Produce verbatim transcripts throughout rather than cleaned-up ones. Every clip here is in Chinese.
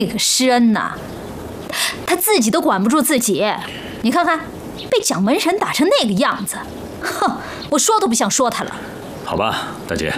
个施恩呐，他自己都管不住自己，你看看，被蒋门神打成那个样子，哼，我说都不想说他了。 好吧，大姐。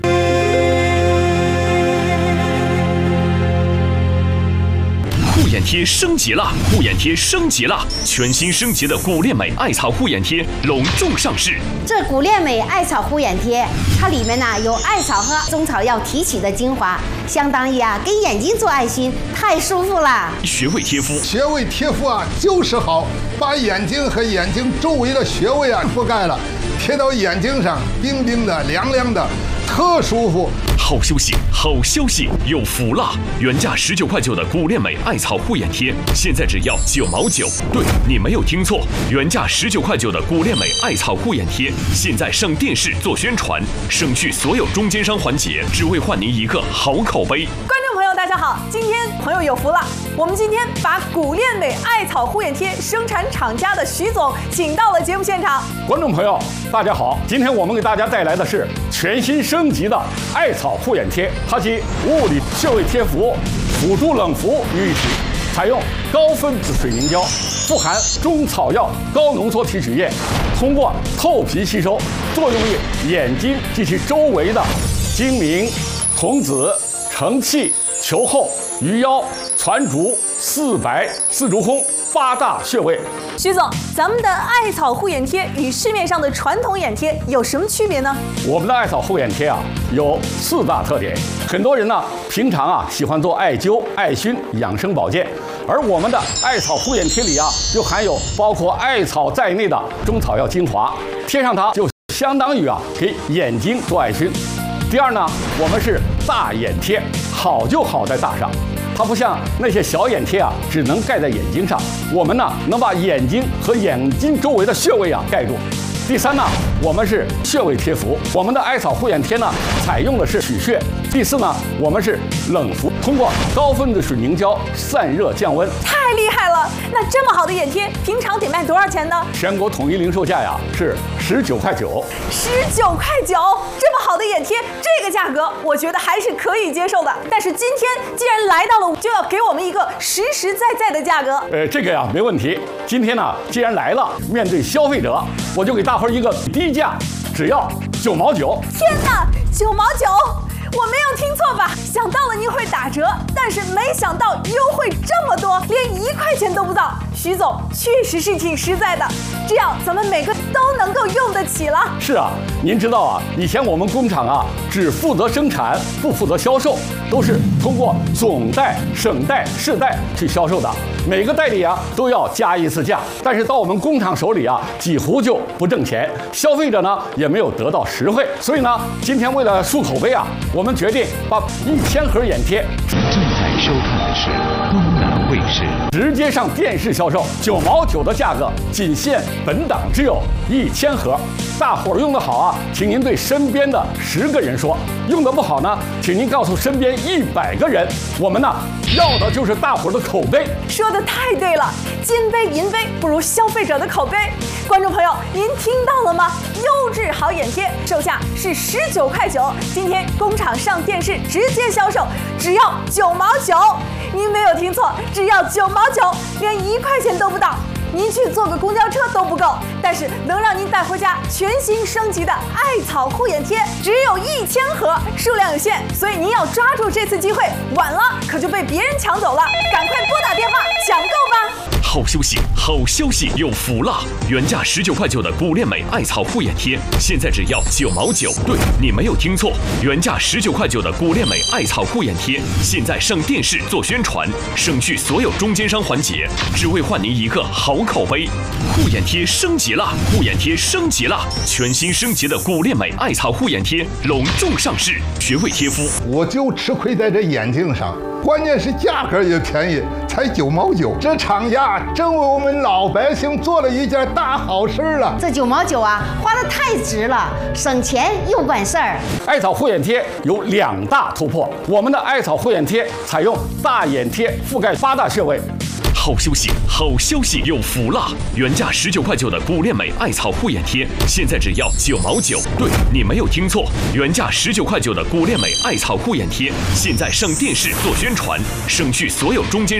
护眼贴升级了，护眼贴升级了，全新升级的古恋美艾草护眼贴隆重上市。 这古恋美艾草护眼贴，它里面呢、啊、有艾草和中草药提取的精华，相当于啊给眼睛做爱心，太舒服了。 穴位贴敷， 穴位贴敷啊就是好，把眼睛和眼睛周围的穴位啊覆盖了，贴到眼睛上，冰冰的、凉凉的，特舒服。 好休息，好消息有福了！原价十九块九的古恋美艾草护眼贴，现在只要九毛九。对，你没有听错，原价十九块九的古恋美艾草护眼贴，现在上电视做宣传，省去所有中间商环节，只为换您一个好口碑。 观众朋友，大家好，今天朋友有福了，我们今天把古恋美艾草护眼贴生产厂家的徐总请到了节目现场。 观众朋友，大家好，今天我们给大家带来的是全新升级的艾草护眼贴，它集物理穴位贴敷、辅助冷敷于一体，采用高分子水凝胶，富含中草药高浓缩提取液，通过透皮吸收，作用于眼睛及其周围的睛明、瞳子、承泣、球后、鱼腰、攒竹、四白、四足空八大穴位。 徐总，咱们的艾草护眼贴与市面上的传统眼贴有什么区别呢？ 我们的艾草护眼贴啊，有四大特点。很多人呢，平常啊喜欢做艾灸、艾熏、养生保健，而我们的艾草护眼贴里啊，就含有包括艾草在内的中草药精华，贴上它就相当于啊给眼睛做艾熏。第二呢，我们是大眼贴，好就好在大上。它不像那些小眼贴啊，只能盖在眼睛上，我们呢能把眼睛和眼睛周围的穴位啊盖住。第三呢，我们是穴位贴敷，我们的艾草护眼贴呢采用的是取穴。第四呢，我们是冷敷，通过高分子水凝胶散热降温。 太厉害了！那这么好的眼贴，平常得卖多少钱呢？ 全国统一零售价呀是十九块九。 十九块九，这么好的眼贴，这个价格我觉得还是可以接受的。但是今天既然来到了，就要给我们一个实实在在的价格。 呃，这个呀没问题。今天呢，既然来了，面对消费者，我就给大伙儿一个低价，只要九毛九。 天哪，九毛九！我没有听错吧？想到了您会打折，但是没想到优惠这么多，连一块钱都不到。徐总确实是挺实在的，这样咱们每个都能够用得起了。 是啊，您知道啊，以前我们工厂啊只负责生产，不负责销售，都是通过总代、省代、市代去销售的，每个代理啊都要加一次价，但是到我们工厂手里啊，几乎就不挣钱，消费者呢也没有得到实惠。所以呢，今天为了树口碑啊，我们决定把一千盒眼贴。 正在收看的是东南卫视， 直接上电视销售，九毛九的价格，仅限本档只有一千盒。大伙儿用得好啊，请您对身边的十个人说；用得不好呢，请您告诉身边一百个人。我们呢，要的就是大伙儿的口碑。 说的太对了，金杯银杯不如消费者的口碑。观众朋友，您听到了吗？优质好眼贴，售价是十九块九，今天工厂上电视直接销售，只要九毛九。您没有听错，只要九毛九，连一块钱都不到。您去坐个公交车都不够，但是能让您带回家全新升级的艾草护眼贴，只有一千盒，数量有限，所以您要抓住这次机会，晚了可就被别人抢走了。赶快拨打电话抢购吧！ 好休息，好消息有福了！原价十九块九的古恋美艾草护眼贴，现在只要九毛九。对，你没有听错，原价十九块九的古恋美艾草护眼贴，现在上电视做宣传，省去所有中间商环节，只为换您一个好口碑。护眼贴升级了，护眼贴升级了，全新升级的古恋美艾草护眼贴隆重上市，穴位贴敷。 我就吃亏在这眼睛上，关键是价格也便宜，才九毛九。这厂家真为我们老百姓做了一件大好事了。 这九毛九啊，花得太值了，省钱又管事儿。 艾草护眼贴有两大突破，我们的艾草护眼贴采用大眼贴，覆盖八大穴位。 好休息，好消息有福了！原价十九块九的古恋美艾草护眼贴，现在只要九毛九。对，你没有听错，原价十九块九的古恋美艾草护眼贴，现在上电视做宣传，省去所有中间。